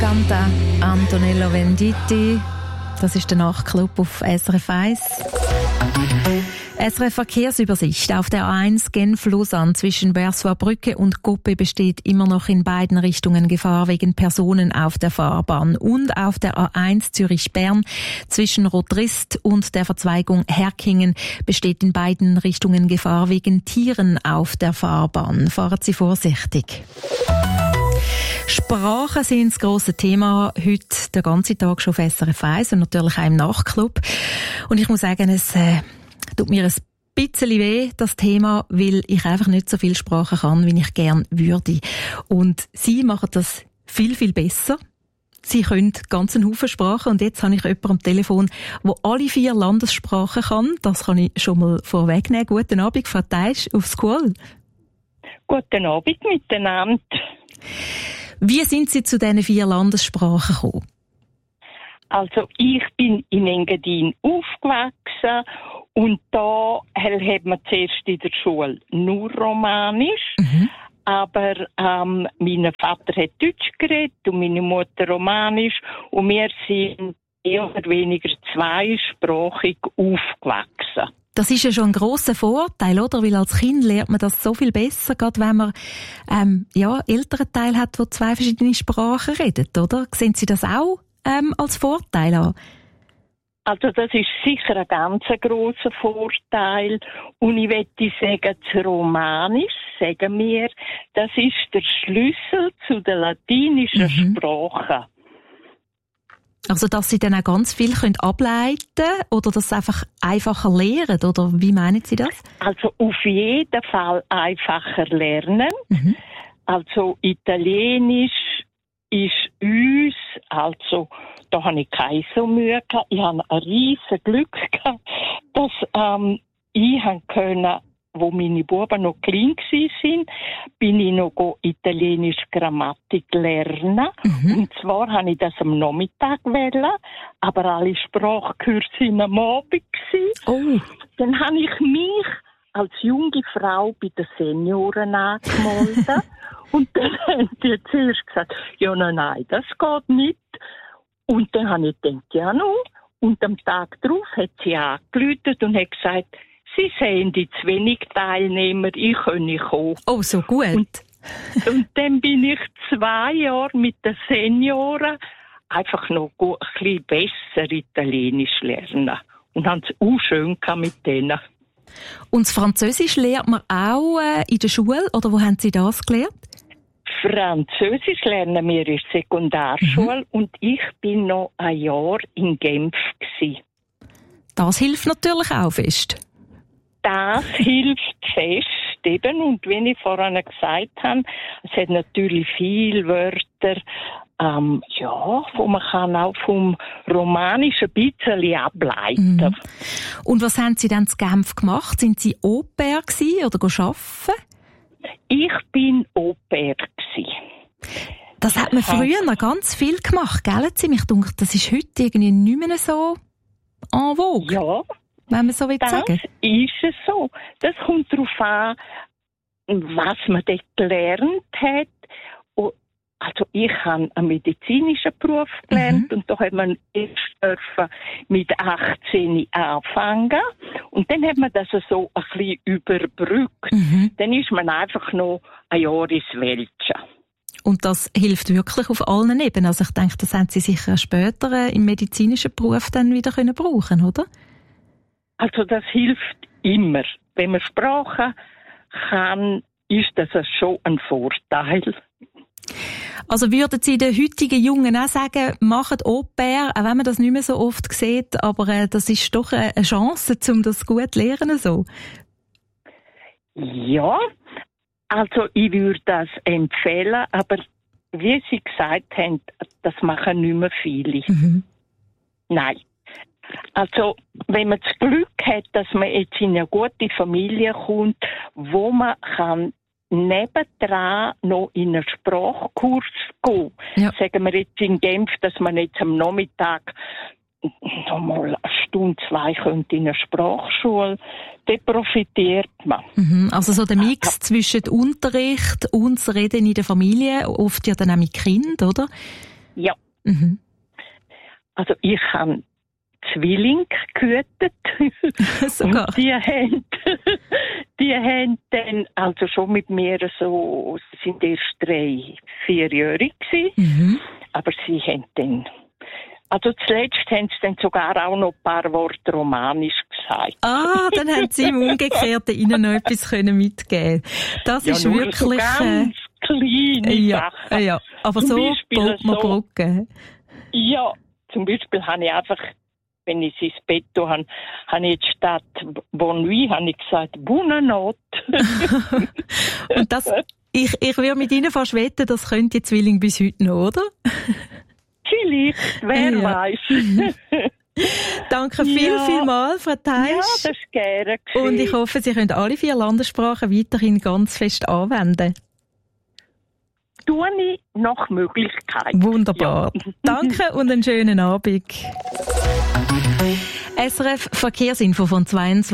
Canta Antonello Venditti. Das ist der Nachtclub auf SRF 1. SRF Verkehrsübersicht. Auf der A1 Genf-Lausanne zwischen Bersois-Brücke und Coppe besteht immer noch in beiden Richtungen Gefahr wegen Personen auf der Fahrbahn. Und auf der A1 Zürich-Bern zwischen Rotrist und der Verzweigung Herkingen besteht in beiden Richtungen Gefahr wegen Tieren auf der Fahrbahn. Fahren Sie vorsichtig. Sprachen sind das grosse Thema heute den ganzen Tag schon auf SRF 1 und natürlich auch im Nachtclub. Und ich muss sagen, es tut mir ein bisschen weh, das Thema, weil ich einfach nicht so viel Sprachen kann, wie ich gerne würde. Und Sie machen das viel, viel besser. Sie können ganz einen Haufen Sprachen und jetzt habe ich jemanden am Telefon, der alle 4 Landessprachen kann. Das kann ich schon mal vorwegnehmen. Guten Abend, Frau Teisch, auf School. Guten Abend miteinander. Wie sind Sie zu diesen 4 Landessprachen gekommen? Also ich bin in Engadin aufgewachsen und da hat man zuerst in der Schule nur Romanisch. Aber mein Vater hat Deutsch geredet und meine Mutter Romanisch und wir sind eher oder weniger zweisprachig aufgewachsen. Das ist ja schon ein grosser Vorteil, oder? Weil als Kind lernt man das so viel besser, gerade wenn man Elternteil hat, der 2 verschiedene Sprachen redet, oder? Sehen Sie das auch als Vorteil an? Also das ist sicher ein ganz grosser Vorteil. Und ich möchte sagen, das Romanisch, sagen wir, das ist der Schlüssel zu der latinischen Sprache. Also, dass Sie dann auch ganz viel ableiten können oder das einfach einfacher lernen, oder wie meinen Sie das? Also, auf jeden Fall einfacher lernen. Also, Italienisch ist uns, also, da habe ich keine so Mühe gehabt. Ich habe ein riesen Glück gehabt, dass ich können, wo meine Buben noch klein waren, bin ich noch Italienisch Grammatik lernen. Und zwar habe ich das am Nachmittag wollen, aber alle Sprachkurse waren am Abend. Dann habe ich mich als junge Frau bei den Senioren angemeldet. Und dann haben die zuerst gesagt, ja, nein, das geht nicht. Und dann habe ich gedacht, ja, no. Und am Tag darauf hat sie angerufen und hat gesagt, Sie sehen die zu wenig Teilnehmer, ich kann nicht kommen. Oh, so gut. Und dann bin ich 2 Jahre mit den Senioren einfach noch ein bisschen besser Italienisch lernen. Und haben es auch schön mit denen. Und das Französisch lernt man auch in der Schule, oder wo haben Sie das gelernt? Französisch lernen wir in der Sekundarschule und ich bin noch ein Jahr in Genf gewesen. Das hilft natürlich auch fest. Das hilft fest, eben. Und wie ich vorhin gesagt habe, es hat natürlich viele Wörter, wo man kann auch vom Romanischen ein bisschen ableiten. Und was haben Sie dann in Genf gemacht? Sind Sie Au pair gewesen oder arbeiten? Ich bin Au pair gewesen. Das hat man früher noch ganz viel gemacht, gell? Ich denke, das ist heute irgendwie nicht mehr so en vogue. Ja. Wenn man so will sagen. Das ist es so. Das kommt darauf an, was man dort gelernt hat. Also ich habe einen medizinischen Beruf gelernt und da hat man erst mit 18 anfangen. Und dann hat man das so ein bisschen überbrückt. Dann ist man einfach noch ein Jahr ins Weltsche. Und das hilft wirklich auf allen Ebenen. Also ich denke, das haben Sie sicher später im medizinischen Beruf dann wieder brauchen können, oder? Also das hilft immer. Wenn man Sprachen kann, ist das schon ein Vorteil. Also würden Sie den heutigen Jungen auch sagen, macht Au pair, auch wenn man das nicht mehr so oft sieht, aber das ist doch eine Chance, um das gut zu lernen so? Ja, also ich würde das empfehlen, aber wie Sie gesagt haben, das machen nicht mehr viele. Nein. Also, wenn man das Glück hat, dass man jetzt in eine gute Familie kommt, wo man kann nebendran noch in einen Sprachkurs gehen. Ja. Sagen wir jetzt in Genf, dass man jetzt am Nachmittag noch mal eine Stunde, 2 könnte in einer Sprachschule, dann profitiert man. Also so der Mix zwischen Unterricht und das Reden in der Familie, oft ja dann auch mit Kind, oder? Ja. Mhm. Also ich habe Zwillinge gehütet. Sogar. Und die haben dann also schon mit mir so, sie sind erst 3-4-jährig gewesen. Mhm. Aber sie haben dann, also zuletzt haben sie dann sogar auch noch ein paar Worte romanisch gesagt. Ah, dann haben Sie im Umgekehrten Ihnen noch etwas mitgeben. Das ist nur wirklich... so ganz kleine Sachen. Ja, aber Zum so Beispiel baut man so- Brücken. Ja, zum Beispiel habe ich einfach, wenn ich ins Bett habe, habe ich statt Bonne nuit, habe ich gesagt, Bonne Note. Und das, ich würde mit Ihnen fast wetten, das könnte die Zwilling bis heute noch, oder? Vielleicht, wer Ja. weiß. Danke Ja. vielmals, Frau Ja, Theisch. das ist gerne. Und ich hoffe, Sie können alle 4 Landessprachen weiterhin ganz fest anwenden. Tue ich nach Möglichkeit. Wunderbar. Ja. Danke und einen schönen Abend. SRF Verkehrsinfo von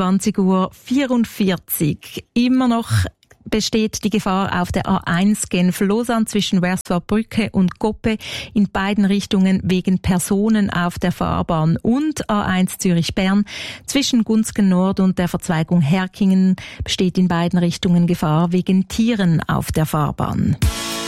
22:44 Uhr. Immer noch besteht die Gefahr auf der A1 Genf-Lausanne zwischen Werswar-Brücke und Goppe in beiden Richtungen wegen Personen auf der Fahrbahn und A1 Zürich-Bern zwischen Gunzgen Nord und der Verzweigung Herkingen besteht in beiden Richtungen Gefahr wegen Tieren auf der Fahrbahn.